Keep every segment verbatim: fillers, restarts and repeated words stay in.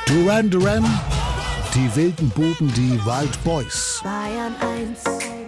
Duran Duran, die wilden Buben, die Wild Boys. Bayern eins.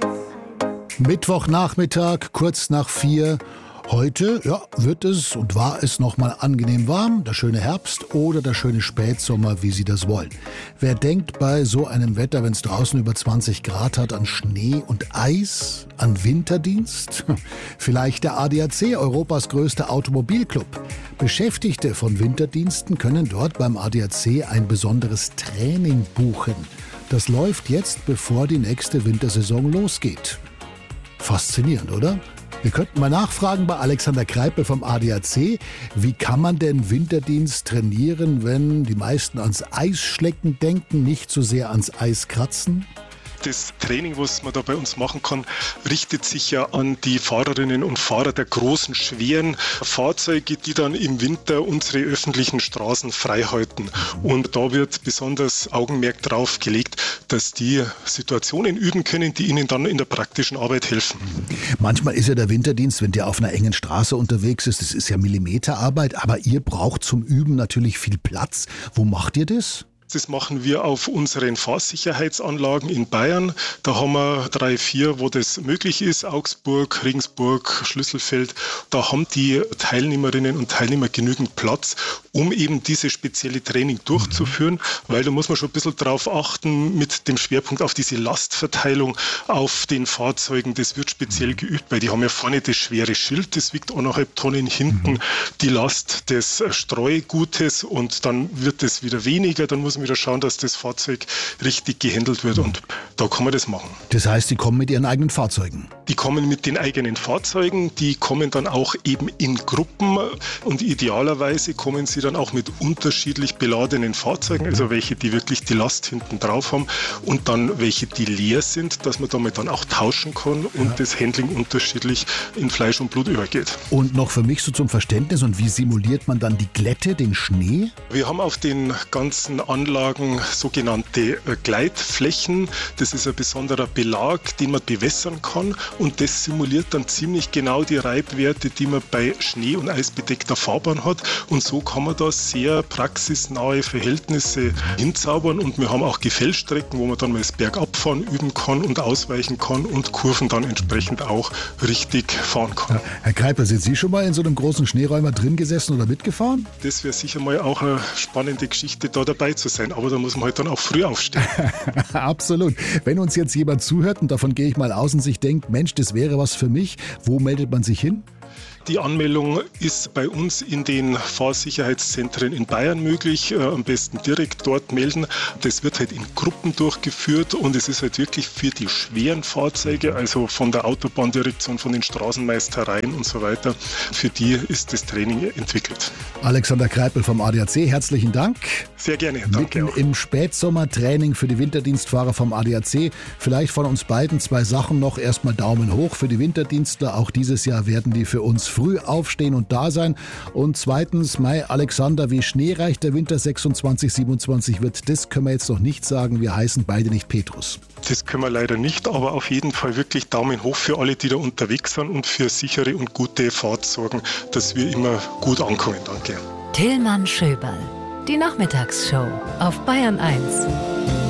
Mittwochnachmittag, kurz nach vier. Heute ja, wird es und war es nochmal angenehm warm, der schöne Herbst oder der schöne Spätsommer, wie Sie das wollen. Wer denkt bei so einem Wetter, wenn es draußen über zwanzig Grad hat, an Schnee und Eis, an Winterdienst? Vielleicht der A D A C, Europas größter Automobilclub. Beschäftigte von Winterdiensten können dort beim A D A C ein besonderes Training buchen. Das läuft jetzt, bevor die nächste Wintersaison losgeht. Faszinierend, oder? Wir könnten mal nachfragen bei Alexander Kreipel vom A D A C. Wie kann man denn Winterdienst trainieren, wenn die meisten ans Eisschlecken denken, nicht so sehr ans Eiskratzen? Das Training, was man da bei uns machen kann, richtet sich ja an die Fahrerinnen und Fahrer der großen, schweren Fahrzeuge, die dann im Winter unsere öffentlichen Straßen frei halten. Und da wird besonders Augenmerk drauf gelegt, dass die Situationen üben können, die ihnen dann in der praktischen Arbeit helfen. Manchmal ist ja der Winterdienst, wenn der auf einer engen Straße unterwegs ist, das ist ja Millimeterarbeit, aber ihr braucht zum Üben natürlich viel Platz. Wo macht ihr das? Das machen wir auf unseren Fahrsicherheitsanlagen in Bayern. Da haben wir drei, vier, wo das möglich ist. Augsburg, Regensburg, Schlüsselfeld. Da haben die Teilnehmerinnen und Teilnehmer genügend Platz, um eben diese spezielle Training durchzuführen. Weil da muss man schon ein bisschen drauf achten mit dem Schwerpunkt auf diese Lastverteilung auf den Fahrzeugen. Das wird speziell geübt, weil die haben ja vorne das schwere Schild, das wiegt eineinhalb Tonnen, hinten die Last des Streugutes und dann wird es wieder weniger. Dann muss man wieder schauen, dass das Fahrzeug richtig gehandelt wird und da kann man das machen. Das heißt, die kommen mit ihren eigenen Fahrzeugen? Die kommen mit den eigenen Fahrzeugen, die kommen dann auch eben in Gruppen und idealerweise kommen sie dann auch mit unterschiedlich beladenen Fahrzeugen, also welche, die wirklich die Last hinten drauf haben und dann welche, die leer sind, dass man damit dann auch tauschen kann und ja. das Handling unterschiedlich in Fleisch und Blut übergeht. Und noch für mich so zum Verständnis, und wie simuliert man dann die Glätte, den Schnee? Wir haben auf den ganzen Anlagen sogenannte Gleitflächen. Das ist ein besonderer Belag, den man bewässern kann und das simuliert dann ziemlich genau die Reibwerte, die man bei Schnee- und eisbedeckter Fahrbahn hat und so kann man da sehr praxisnahe Verhältnisse hinzaubern und wir haben auch Gefällstrecken, wo man dann mal das Bergabfahren üben kann und ausweichen kann und Kurven dann entsprechend auch richtig fahren kann. Ja, Herr Kreipel, sind Sie schon mal in so einem großen Schneeräumer drin gesessen oder mitgefahren? Das wäre sicher mal auch eine spannende Geschichte, da dabei zu sein. Aber da muss man halt dann auch früh aufstehen. Absolut. Wenn uns jetzt jemand zuhört, und davon gehe ich mal aus, und sich denkt, Mensch, das wäre was für mich, wo meldet man sich hin? Die Anmeldung ist bei uns in den Fahrsicherheitszentren in Bayern möglich. Äh, am besten direkt dort melden. Das wird halt in Gruppen durchgeführt und es ist halt wirklich für die schweren Fahrzeuge, also von der Autobahndirektion, von den Straßenmeistereien und so weiter, für die ist das Training entwickelt. Alexander Kreipel vom A D A C, herzlichen Dank. Sehr gerne, danke Mitten auch. Im Spätsommertraining für die Winterdienstfahrer vom A D A C. Vielleicht von uns beiden zwei Sachen noch. Erstmal Daumen hoch für die Winterdienstler. Auch dieses Jahr werden die für uns früh aufstehen und da sein. Und zweitens, Mai Alexander, wie schneereich der Winter sechsundzwanzig siebenundzwanzig wird, das können wir jetzt noch nicht sagen. Wir heißen beide nicht Petrus. Das können wir leider nicht, aber auf jeden Fall wirklich Daumen hoch für alle, die da unterwegs sind und für sichere und gute Fahrt sorgen, dass wir immer gut ankommen. Danke. Tillmann Schöberl, die Nachmittagsshow auf Bayern eins.